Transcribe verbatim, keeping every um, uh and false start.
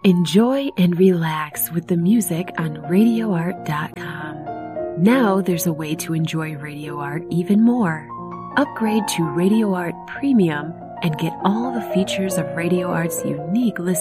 Enjoy and relax with the music on radio art dot com. Now there's a way to enjoy Radio Art even more. Upgrade to Radio Art Premium and get all the features of Radio Art's unique list